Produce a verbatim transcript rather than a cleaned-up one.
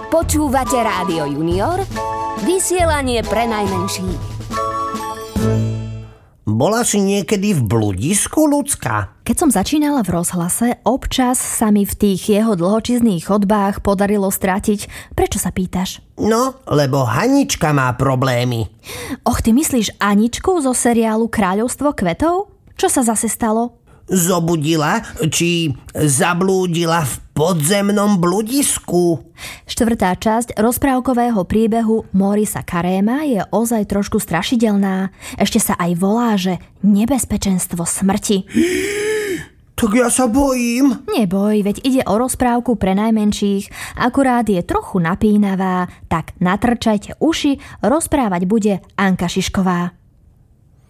Počúvate Rádio Junior, vysielanie pre najmenších. Bola si niekedy v bludisku, Ľudská? Keď som začínala v rozhlase, občas sa mi v tých jeho dlhočizných chodbách podarilo stratiť. Prečo sa pýtaš? No, lebo Hanička má problémy. Och, ty myslíš Aničku zo seriálu Kráľovstvo kvetov? Čo sa zase stalo? Zobudila, či zablúdila v podzemnom bludisku. Štvrtá časť rozprávkového príbehu Maurica Caréma je ozaj trošku strašidelná. Ešte sa aj volá, že nebezpečenstvo smrti. Tak ja sa bojím. Neboj, veď ide o rozprávku pre najmenších. Akurát je trochu napínavá, tak natrčajte uši, rozprávať bude Anka Šišková.